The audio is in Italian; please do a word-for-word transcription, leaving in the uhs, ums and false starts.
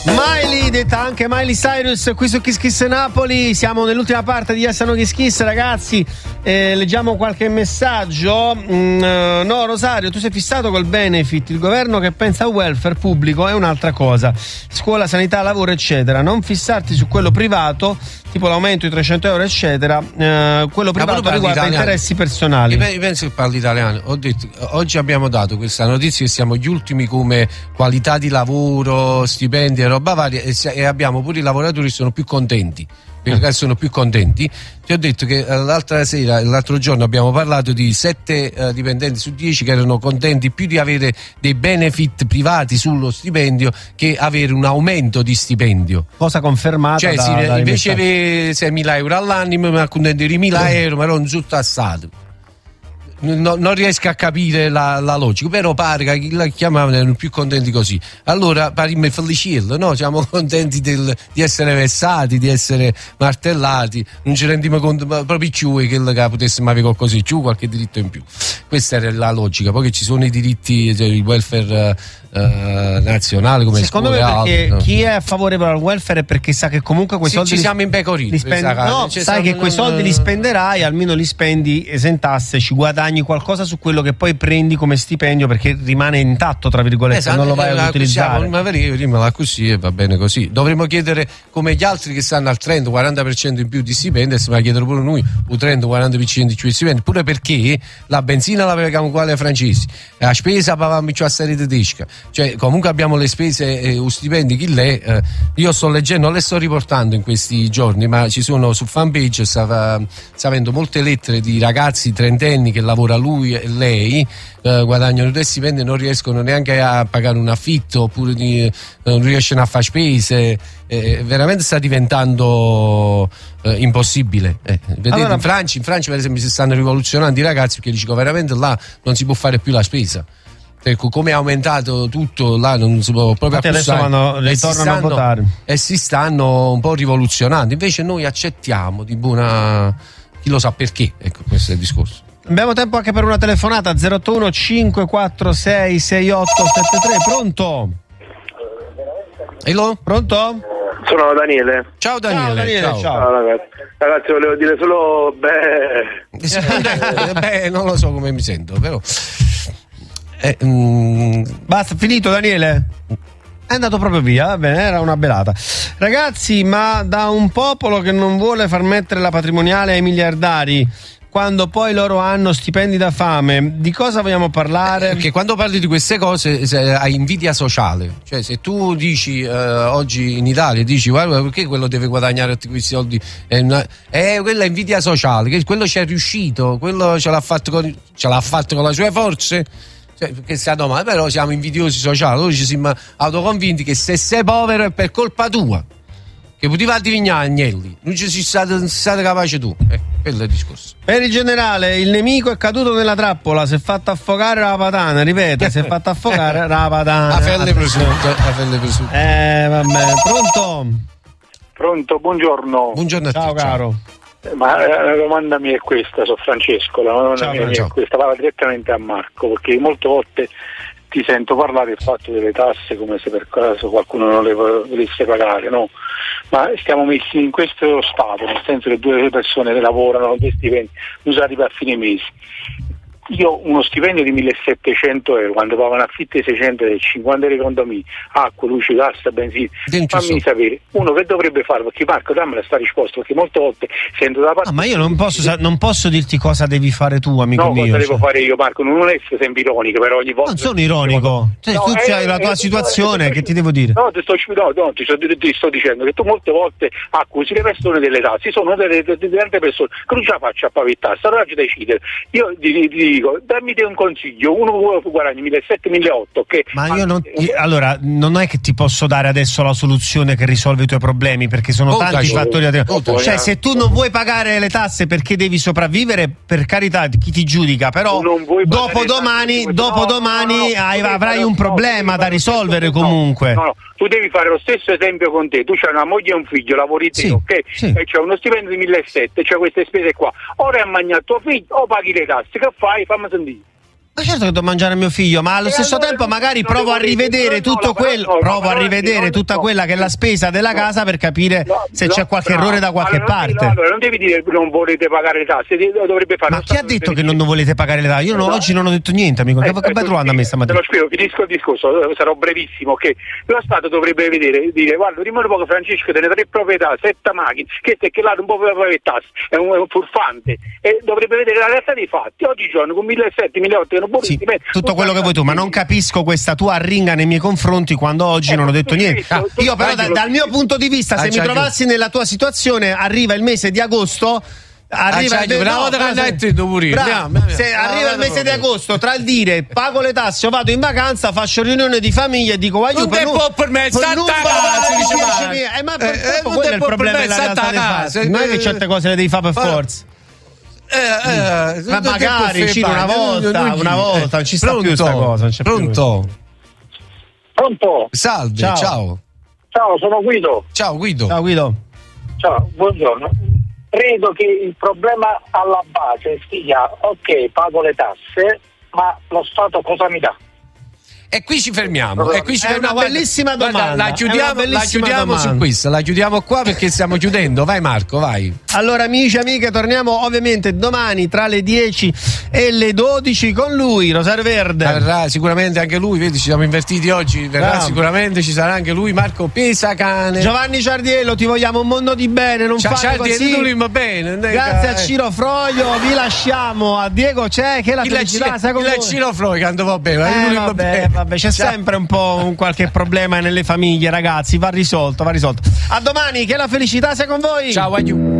Miley, detta anche Miley Cyrus, qui su Kiss Kiss Napoli. Siamo nell'ultima parte di Yes No Kiss Kiss, ragazzi. Eh, leggiamo qualche messaggio. Mm, no, Rosario, tu sei fissato col benefit. Il governo che pensa al welfare pubblico è un'altra cosa. Scuola, sanità, lavoro, eccetera. Non fissarti su quello privato, tipo l'aumento di trecento euro, eccetera. Eh, quello privato riguarda interessi personali. Io penso che parli italiano. Ho detto, oggi abbiamo dato questa notizia che siamo gli ultimi come qualità di lavoro, stipendi e roba varia, e, e abbiamo pure i lavoratori che sono più contenti. Perché sono più contenti. Ti ho detto che uh, l'altra sera, l'altro giorno abbiamo parlato di sette uh, dipendenti su dieci che erano contenti più di avere dei benefit privati sullo stipendio che avere un aumento di stipendio. Cosa confermata, cioè da, sì, da invece di seimila euro all'anno mi accontento di mila euro, ma non giù tassato. No, non riesco a capire la, la logica, però pare che chi la chiamavano erano più contenti così. Allora parimmo felicirlo, no? Siamo contenti del, di essere vessati, di essere martellati, non ci rendiamo conto proprio più che potessimo avere qualcosa di più, qualche diritto in più. Questa era la logica. Poi che ci sono i diritti, cioè il welfare uh, nazionale come secondo me, perché altri, no? Chi è favorevole al welfare è perché sa che comunque quei sì, soldi ci siamo impecoriti, spend- no, cioè, sai che non, quei soldi non... li spenderai, almeno li spendi esentasse, ci guadagni qualcosa su quello che poi prendi come stipendio, perché rimane intatto, tra virgolette, esatto, non lo vai ad utilizzare. Ma prima così e va bene così. Dovremmo chiedere come gli altri che stanno al trenta quaranta per cento in più di stipendio, ma chiedere pure noi un trenta quaranta per cento in più di stipendio, pure perché la benzina la paghiamo uguale ai francesi, la spesa paghiamo più a serie tedesca, cioè comunque abbiamo le spese e eh, stipendi chi l'è. Eh, io sto leggendo, non le sto riportando in questi giorni, ma ci sono su fanpage, sta, sta avendo molte lettere di ragazzi trentenni che lavora lui e lei, eh, guadagnano due stipendi e non riescono neanche a pagare un affitto, oppure di, eh, non riescono a fare spese. Eh, veramente sta diventando eh, impossibile. Eh, vedete, allora, in Francia, in Francia per esempio si stanno rivoluzionando i ragazzi, perché dicono veramente là non si può fare più la spesa. Ecco, come è aumentato tutto là non si può proprio adesso vanno, ritornano a votare e si stanno un po' rivoluzionando. Invece noi accettiamo di buona, chi lo sa perché. Ecco, questo è il discorso. Abbiamo tempo anche per una telefonata. Zero otto uno cinque quattro sei sei otto sette tre. Pronto? Hello? Pronto? Sono Daniele. Ciao Daniele. Ciao Daniele, ciao. Ciao. Ciao ragazzi. Ragazzi, volevo dire solo beh. Beh, non lo so come mi sento, però. Eh, mm... Basta, finito Daniele? È andato proprio via, va bene, era una belata. Ragazzi, ma da un popolo che non vuole far mettere la patrimoniale ai miliardari, quando poi loro hanno stipendi da fame, di cosa vogliamo parlare? Perché quando parli di queste cose hai invidia sociale. Cioè, se tu dici eh, oggi in Italia, dici guarda perché quello deve guadagnare tutti questi soldi, è, una, è quella invidia sociale, che quello ci è riuscito, quello ce l'ha fatto con, ce l'ha fatto con le sue forze. Cioè, perché sia domani, però siamo invidiosi sociali, noi ci siamo autoconvinti che se sei povero è per colpa tua, che poteva adivinare Agnelli, non ci sei stato, sei stato capace tu. Eh, quello è il discorso. Per il generale, il nemico è caduto nella trappola, si è fatto affogare la patana, ripete, si è fatto affogare la patana. A felle prosciutto, a felle prosciutto. Eh, vabbè, pronto? Pronto, buongiorno. Buongiorno a te. Ciao caro. Ma la domanda mia è questa, sono Francesco, la domanda ciao, mia, mia ciao. è questa, parla direttamente a Marco, perché molte volte ti sento parlare del fatto delle tasse come se per caso qualcuno non le volesse pagare, no? Ma stiamo messi in questo stato, nel senso che due persone lavorano, due stipendi usati per fine mese. Io uno stipendio di millesettecento euro, quando pago un affitto di seicento euro, cinquanta euro di condominio, acqua, luce, gas, benzina, fammi so. sapere, uno che dovrebbe fare, perché Marco dammela sta risposta, perché molte volte sento da parte... Ah, ma io non posso, non posso dirti cosa devi fare tu, amico no, mio. No, cosa cioè. devo fare io, Marco, non essere sempre ironico, però ogni volta... Non sono ironico, cioè, no, tu eh, hai la tua eh, situazione, eh, che ti devo dire? No, ti sto, no, no, ti, sto, ti sto dicendo che tu molte volte accusi le persone delle tasse, sono delle, delle, delle altre persone che non ce la faccio a pavettare, allora ci decidere. Io ti, ti dico, dammi un consiglio, uno guadagna millesettecento milleottocento che ma io non io, allora non è che ti posso dare adesso la soluzione che risolve i tuoi problemi, perché sono oh, tanti i fattori da oh, cioè se tu non vuoi pagare le tasse perché devi sopravvivere, per carità, chi ti giudica, però dopo domani dopo domani no, no, avrai un problema no, da risolvere no, comunque no, no, tu devi fare lo stesso esempio con te, tu c'hai una moglie e un figlio, lavori te, sì, ok? Sì. E c'è uno stipendio di millesettecento, c'è queste spese qua, ora hai mangiato tuo figlio o paghi le tasse, che fai? Fammi sentire. Ma certo che devo mangiare a mio figlio, ma allo e stesso allora tempo non, magari non provo a rivedere no, tutto no, quello, no, provo a no, rivedere no, tutta no, quella che è la spesa della no, casa per capire no, se no, c'è qualche bravo. errore da qualche allora, parte. No, allora, non devi dire che non volete pagare le tasse, dovrebbe fare. Ma chi ha detto che non, non volete pagare le tasse? Io non, No. oggi non ho detto niente, amico. Che, Eh, che vai eh, trovando a me Te stamattina? lo spiego, finisco il discorso, sarò brevissimo, che lo Stato dovrebbe vedere, dire guarda, prima di poco Francesco tiene tre proprietà, sette macchine, che è che là non può pagare le tasse, è un, è un furfante, e dovrebbe vedere la realtà dei fatti. Oggi giorno con millesettecento, milleottocento che non Sì, buoni, tutto quello che vuoi tu, ma non capisco questa tua arringa nei miei confronti quando oggi Eh, non ho detto tu niente. visto, Ah, tu io però da- sai, dal mio punto di vista, se Ah, mi c'hai trovassi nella tua situazione, arriva il mese di agosto. Arriva Ah, il c'hai- no, bravo, però te se- l'hai detto pure io. bravo, Andiamo, andiamo. se Ah, arriva il vado mese di proprio. agosto, tra il dire pago le tasse o vado in vacanza, faccio riunione di famiglia e dico voglio Non te può permettere, sta a casa, dice Marco. eh, ma Eh, purtroppo eh, non quello te è il può problema permettere, della sta realtà a dei casa. fatti. Non è che certe cose le devi fare per Guarda. forza. Eh, eh, Ma non magari, ti Ciro, può una fare, volta, non- non una gli- volta, non ci sta Pronto? più sta cosa, non c'è più. Pronto? Pronto? Salve, Ciao. ciao. Ciao, sono Guido. Ciao Guido. Ciao Guido. Ciao, buongiorno. Credo che il problema alla base sia, ok, pago le tasse, ma lo Stato cosa mi dà? E qui ci fermiamo. E qui ci È fermiamo. una Guarda, bellissima guarda, domanda, La è chiudiamo, una bellissima la chiudiamo domanda. su questa. La chiudiamo qua perché stiamo chiudendo. Vai Marco, vai. Allora amici e amiche, torniamo ovviamente domani tra le dieci e le dodici con lui, Rosario Verde. Verrà sicuramente anche lui, vedi, ci siamo invertiti oggi. Verrà Bravo. sicuramente, ci sarà anche lui, Marco Pesacane. Giovanni Ciardiello, ti vogliamo un mondo di bene, non Ciao, fare ciao, così. tu va bene. non è Grazie che- a Ciro Froglio, vi lasciamo a Diego C'è che la Il felicità sai con il voi. Ciro Floi quando va bene, Eh, lui va vabbè, bene. vabbè, c'è Ciao. sempre un po' un qualche problema nelle famiglie, ragazzi, va risolto, va risolto. A domani, che la felicità sia con voi. Ciao, aiuto.